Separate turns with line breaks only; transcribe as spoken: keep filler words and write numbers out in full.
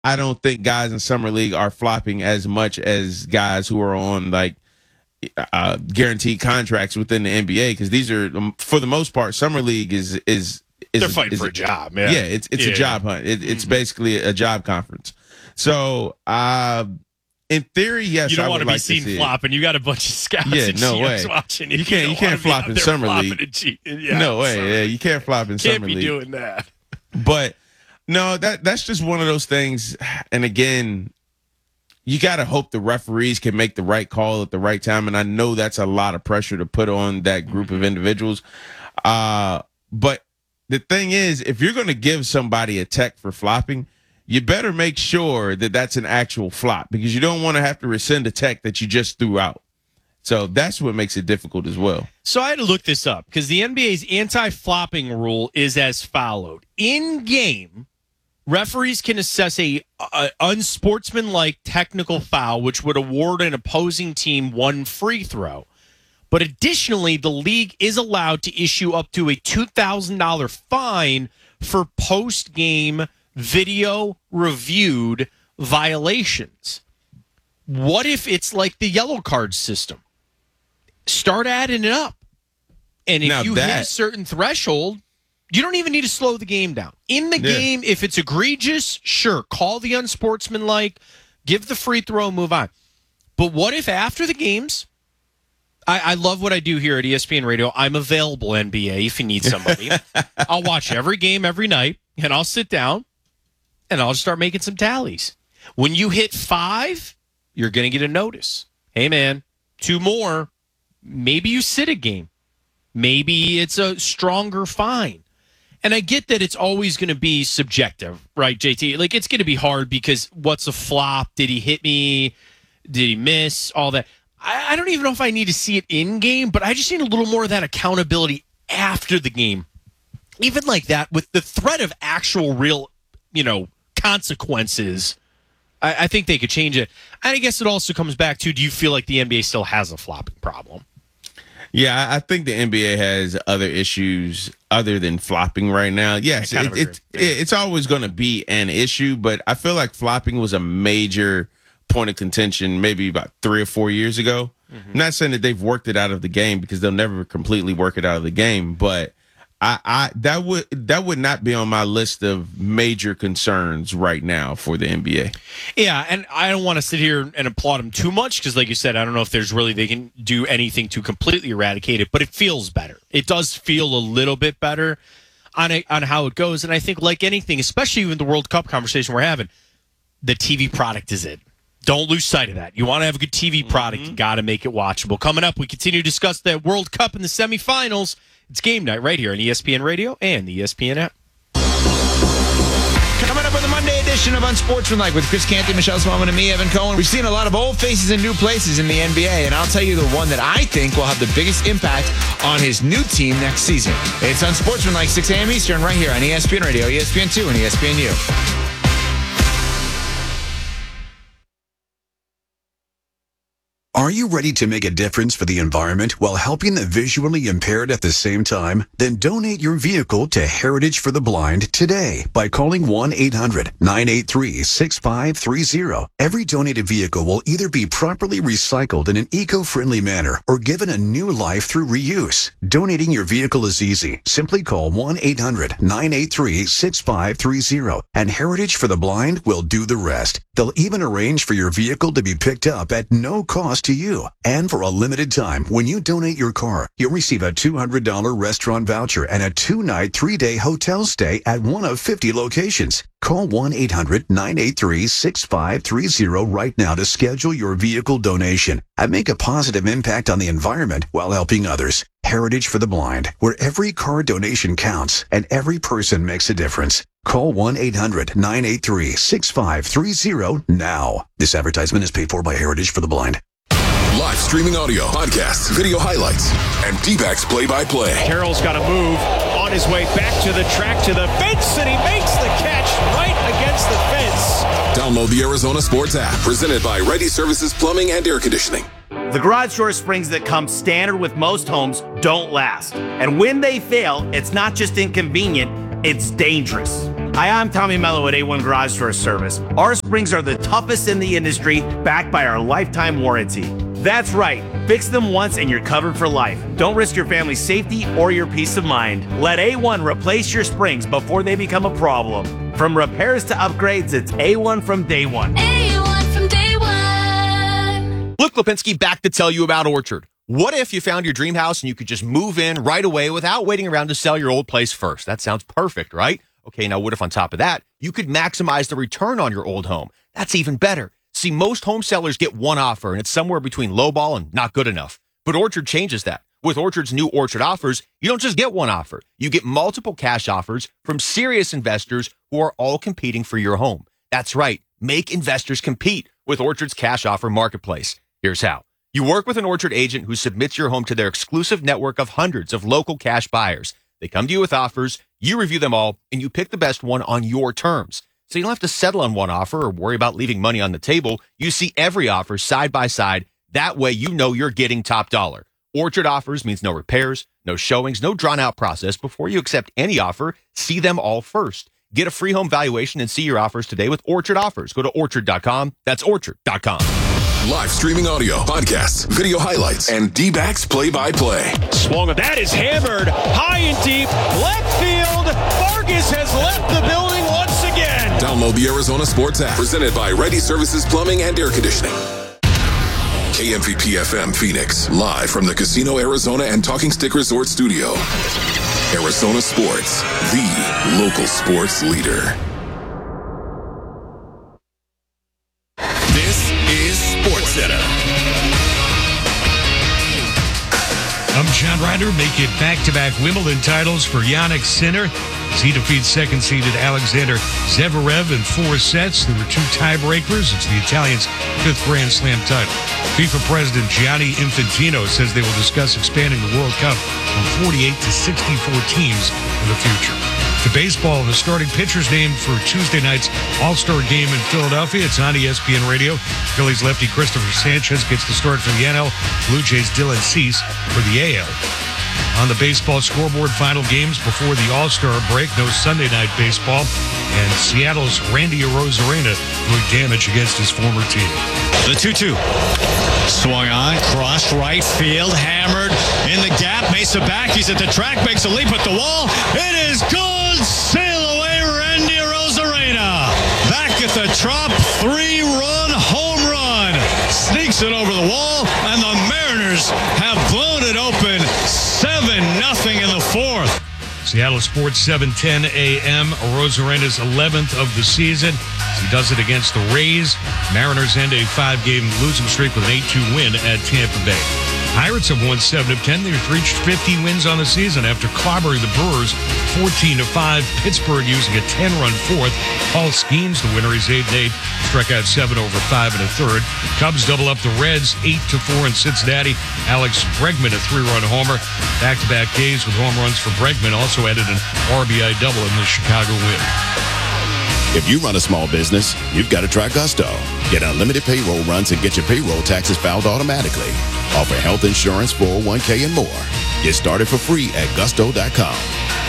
I don't think guys in summer league are flopping as much as guys who are on like uh, guaranteed contracts within the N B A, because these are, um, for the most part, summer league is is is
they're fighting
is,
for a job. Yeah,
yeah, it's it's
yeah.
a job hunt. It, it's
mm-hmm.
basically a job conference. So, uh, in theory, yes,
you don't
I
want
would
to be
like
seen
to see
flopping. It. You got a bunch of scouts
Yeah,
and
no
G Ms
way.
watching.
You
You
can't- you can't flop in summer league.
Yeah,
no way.
summer.
Yeah, you can't flop in
Can't
summer
be
league.
doing that.
But no, that that's just one of those things. And again, you got to hope the referees can make the right call at the right time. And I know that's a lot of pressure to put on that group of individuals. Uh, but the thing is, if you're going to give somebody a tech for flopping, you better make sure that that's an actual flop, because you don't want to have to rescind a tech that you just threw out. So that's what makes it difficult as well.
So I had to look this up because the N B A's anti-flopping rule is as followed. In game, referees can assess a, a unsportsmanlike technical foul, which would award an opposing team one free throw. But additionally, the league is allowed to issue up to a two thousand dollars fine for post-game video reviewed violations. What if it's like the yellow card system? Start adding it up. And if
Now
you
that-
hit a certain threshold, you don't even need to slow the game down. In the
Yeah.
game, if it's egregious, sure, call the unsportsmanlike, give the free throw, move on. But what if after the games, I, I love what I do here at E S P N Radio. I'm available, N B A, if you need somebody. I'll watch every game every night, and I'll sit down, and I'll start making some tallies. When you hit five, you're going to get a notice. Hey, man, two more. Maybe you sit a game. Maybe it's a stronger fine. And I get that it's always going to be subjective, right, J T? Like, it's going to be hard because what's a flop? Did he hit me? Did he miss? All that. I, I don't even know if I need to see it in game, but I just need a little more of that accountability after the game. Even like that, with the threat of actual real, you know, consequences, I, I think they could change it. And I guess it also comes back to, do you feel like the N B A still has a flopping problem?
Yeah, I think the N B A has other issues other than flopping right now. Yes, it, it, it, it's always going to be an issue, but I feel like flopping was a major point of contention maybe about three or four years ago. Mm-hmm. I'm not saying that they've worked it out of the game, because they'll never completely work it out of the game, but I, I that would that would not be on my list of major concerns right now for the N B A.
Yeah, and I don't want to sit here and applaud them too much, because like you said, I don't know if there's really they can do anything to completely eradicate it, but it feels better. It does feel a little bit better on a, on how it goes, and I think like anything, especially with the World Cup conversation we're having, the T V product is it. Don't lose sight of that. You want to have a good T V product, mm-hmm. you got to make it watchable. Coming up, we continue to discuss the World Cup in the semifinals. It's game night right here on E S P N Radio and the E S P N app.
Coming up with a Monday edition of Unsportsmanlike with Chris Canty, Michelle Smallman, and me, Evan Cohen. We've seen a lot of old faces in new places in the N B A, and I'll tell you the one that I think will have the biggest impact on his new team next season. It's Unsportsmanlike, six a.m. Eastern, right here on E S P N Radio, E S P N two, and E S P N U.
Are you ready to make a difference for the environment while helping the visually impaired at the same time? Then donate your vehicle to Heritage for the Blind today by calling one eight hundred nine eight three six five three zero. Every donated vehicle will either be properly recycled in an eco-friendly manner or given a new life through reuse. Donating your vehicle is easy. Simply call one eight hundred nine eight three six five three zero and Heritage for the Blind will do the rest. They'll even arrange for your vehicle to be picked up at no cost to you. And for a limited time, when you donate your car, you'll receive a two hundred dollars restaurant voucher and a two-night, three-day hotel stay at one of fifty locations. Call one eight hundred nine eight three six five three zero right now to schedule your vehicle donation and make a positive impact on the environment while helping others. Heritage for the Blind, where every car donation counts and every person makes a difference. Call one eight hundred nine eight three six five three zero now. This advertisement is paid for by Heritage for the Blind.
Live streaming audio, podcasts, video highlights, and D-backs play-by-play.
Carroll's got to move on his way back to the track, to the fence, and he makes the catch right against the fence.
Download the Arizona Sports app, presented by Ready Services Plumbing and Air Conditioning.
The garage door springs that come standard with most homes don't last. And when they fail, it's not just inconvenient, it's dangerous. Hi, I'm Tommy Mello at A one Garage Door Service. Our springs are the toughest in the industry, backed by our lifetime warranty. That's right. Fix them once and you're covered for life. Don't risk your family's safety or your peace of mind. Let A one replace your springs before they become a problem. From repairs to upgrades, it's A one from day one.
A one from day one.
Luke Lipinski back to tell you about Orchard. What if you found your dream house and you could just move in right away without waiting around to sell your old place first? That sounds perfect, right? Okay, now what if on top of that, you could maximize the return on your old home? That's even better. See, most home sellers get one offer, and it's somewhere between lowball and not good enough. But Orchard changes that. With Orchard's new Orchard offers, you don't just get one offer. You get multiple cash offers from serious investors who are all competing for your home. That's right. Make investors compete with Orchard's cash offer marketplace. Here's how. You work with an Orchard agent who submits your home to their exclusive network of hundreds of local cash buyers. They come to you with offers, you review them all, and you pick the best one on your terms. So you don't have to settle on one offer or worry about leaving money on the table. You see every offer side by side. That way you know you're getting top dollar. Orchard offers means no repairs, no showings, no drawn-out process. Before you accept any offer, see them all first. Get a free home valuation and see your offers today with Orchard Offers. Go to orchard dot com. That's orchard dot com.
Live streaming audio, podcasts, video highlights, and D-backs play-by-play.
Swung, that is hammered high and deep. Left field. Vargas has left the building once again.
Download the Arizona Sports app, presented by Ready Services Plumbing and Air Conditioning. K M V P F M Phoenix, live from the Casino Arizona and Talking Stick Resort Studio. Arizona Sports, the local sports leader. This is SportsCenter.
I'm John Ryder. Make it back-to-back Wimbledon titles for Jannik Sinner as he defeats second-seeded Alexander Zverev in four sets. There were two tiebreakers. It's the Italian's fifth Grand Slam title. FIFA President Gianni Infantino says they will discuss expanding the World Cup from forty-eight to sixty-four teams in the future. To baseball, the starting pitcher's named for Tuesday night's All-Star game in Philadelphia. It's on E S P N Radio. Phillies lefty Christopher Sanchez gets the start for the N L. Blue Jays' Dylan Cease for the A L. On the baseball scoreboard, final games before the All-Star break. No Sunday night baseball. And Seattle's Randy Arozarena doing damage against his former team.
The two two. Swung on, crossed right field, hammered in the gap. Mesa back, he's at the track, makes a leap at the wall. It is good! Sail away, Randy Arozarena. Back at the Trop, three-run home run. Sneaks it over the wall, and the Mariners have blown it open seven nothing in the fourth.
Seattle Sports seven ten A M. Arozarena's eleventh of the season. He does it against the Rays. Mariners end a five-game losing streak with an eight two win at Tampa Bay. Pirates have won seven of ten. They've reached fifty wins on the season after clobbering the Brewers fourteen to five. Pittsburgh using a ten-run fourth. Paul Skeens, the winner, he's eight and eight. Struck out seven over five and a third. Cubs double up the Reds eight to four in Cincinnati. Alex Bregman, a three-run homer. Back-to-back days with home runs for Bregman. Also added an R B I double in the Chicago win.
If you run a small business, you've got to try Gusto. Get unlimited payroll runs and get your payroll taxes filed automatically. Offer health insurance, four oh one k, and more. Get started for free at gusto dot com.